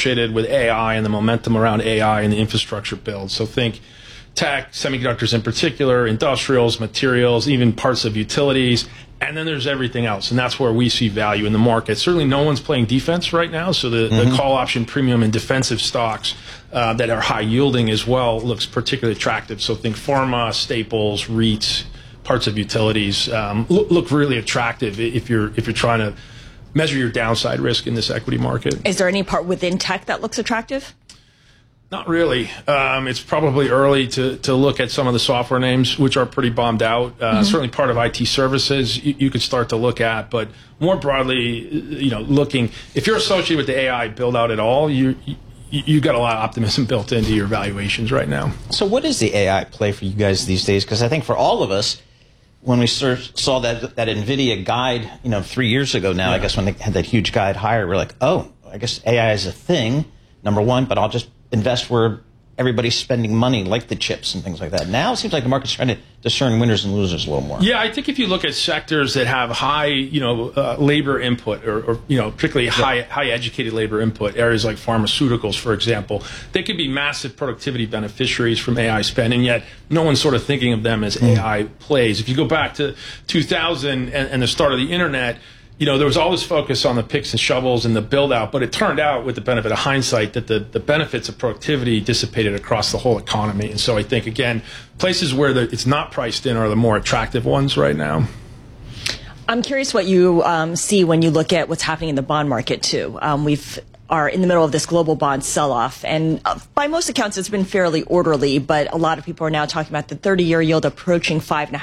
associated with AI and the momentum around AI and the infrastructure build. So think tech, semiconductors in particular, industrials, materials, even parts of utilities, and then there's everything else. And that's where we see value in the market. Certainly no one's playing defense right now, so the call option premium in defensive stocks that are high yielding as well looks particularly attractive. So think pharma, staples, REITs, parts of utilities look really attractive if you're trying to measure your downside risk in this equity market. Is there any part within tech that looks attractive? Not really. It's probably early to look at some of the software names, which are pretty bombed out. Certainly part of IT services you could start to look at, but more broadly, looking, if you're associated with the AI build out at all, you got a lot of optimism built into your valuations right now. So what is the AI play for you guys these days? Because I think for all of us, when we saw that NVIDIA guide, 3 years ago now, I guess when they had that huge guide higher, we're like, oh, I guess AI is a thing, number one, but I'll just invest where everybody's spending money, like the chips and things like that. Now it seems like the market's trying to discern winners and losers a little more. Yeah, I think if you look at sectors that have high, labor input, or particularly high educated labor input, areas like pharmaceuticals, for example, they could be massive productivity beneficiaries from AI spend, and yet no one's sort of thinking of them as AI plays. If you go back to 2000 and the start of the internet, there was always focus on the picks and shovels and the build out, but it turned out with the benefit of hindsight that the benefits of productivity dissipated across the whole economy. And so I think, again, places where it's not priced in are the more attractive ones right now. I'm curious what you see when you look at what's happening in the bond market, too. Are in the middle of this global bond sell-off, and by most accounts it's been fairly orderly, but a lot of people are now talking about the 30-year yield approaching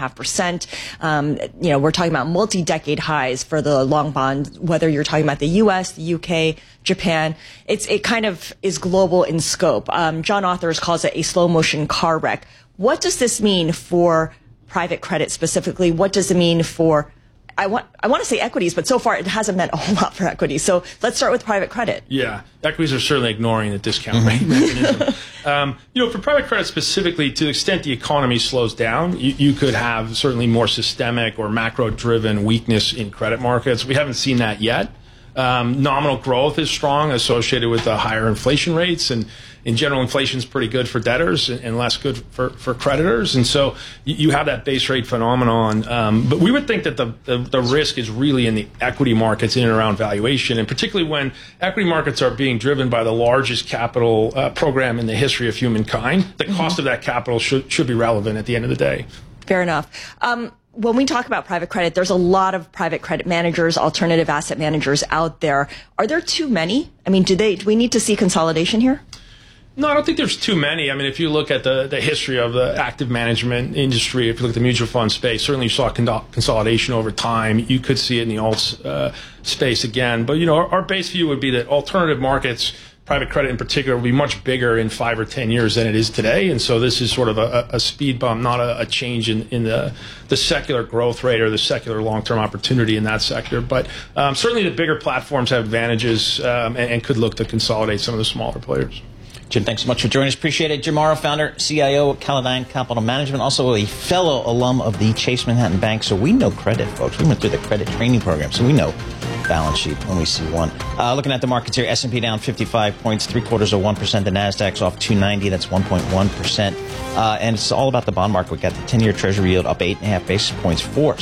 5.5%. We're talking about multi-decade highs for the long bond, whether you're talking about the US, the UK, Japan. It kind of is global in scope. John Authers calls it a slow motion car wreck. What does this mean for private credit specifically? What does it mean for I want to say equities, but so far it hasn't meant a whole lot for equities. So let's start with private credit. Yeah, equities are certainly ignoring the discount rate mechanism. For private credit specifically, to the extent the economy slows down, you could have certainly more systemic or macro-driven weakness in credit markets. We haven't seen that yet. Nominal growth is strong, associated with the higher inflation rates, and in general, inflation is pretty good for debtors and less good for creditors, and so you have that base rate phenomenon. But we would think that the risk is really in the equity markets in and around valuation, and particularly when equity markets are being driven by the largest capital program in the history of humankind. The cost of that capital should be relevant at the end of the day. Fair enough. When we talk about private credit, there's a lot of private credit managers, alternative asset managers out there. Are there too many? I mean, do we need to see consolidation here? No, I don't think there's too many. I mean, if you look at the history of the active management industry, if you look at the mutual fund space, certainly you saw consolidation over time. You could see it in the alts space again. But, our base view would be that alternative markets, private credit in particular, will be much bigger in 5 or 10 years than it is today. And so this is sort of a speed bump, not a change in the secular growth rate or the secular long-term opportunity in that sector. But certainly the bigger platforms have advantages and could look to consolidate some of the smaller players. Jim, thanks so much for joining us. Appreciate it. Jim Morrow, founder, CIO at Callodine Capital Management, also a fellow alum of the Chase Manhattan Bank. So we know credit, folks. We went through the credit training program, so we know balance sheet when we see one. Looking at the markets here, S&P down 55 points, 0.75%. The Nasdaq's off 290. That's 1.1%. And it's all about the bond market. We got the 10-year Treasury yield up 8.5 basis points,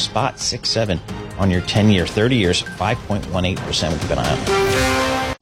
4.67 on your 10-year. 30 years, 5.18%. We'll keep an eye on it.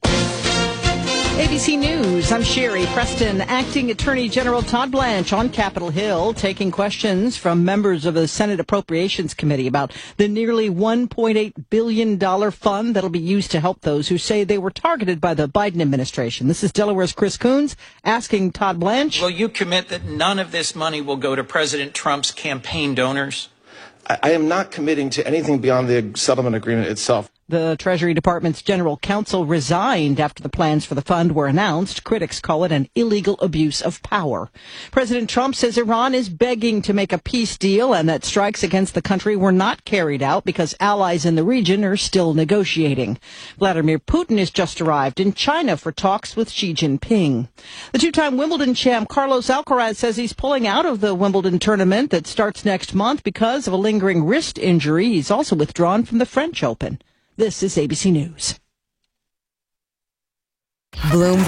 ABC News, I'm Sherry Preston. Acting Attorney General Todd Blanche on Capitol Hill taking questions from members of the Senate Appropriations Committee about the nearly $1.8 billion fund that'll be used to help those who say they were targeted by the Biden administration. This is Delaware's Chris Coons asking Todd Blanche. Will you commit that none of this money will go to President Trump's campaign donors? I am not committing to anything beyond the settlement agreement itself. The Treasury Department's general counsel resigned after the plans for the fund were announced. Critics call it an illegal abuse of power. President Trump says Iran is begging to make a peace deal and that strikes against the country were not carried out because allies in the region are still negotiating. Vladimir Putin has just arrived in China for talks with Xi Jinping. The two-time Wimbledon champ Carlos Alcaraz says he's pulling out of the Wimbledon tournament that starts next month because of a lingering wrist injury. He's also withdrawn from the French Open. This is ABC News.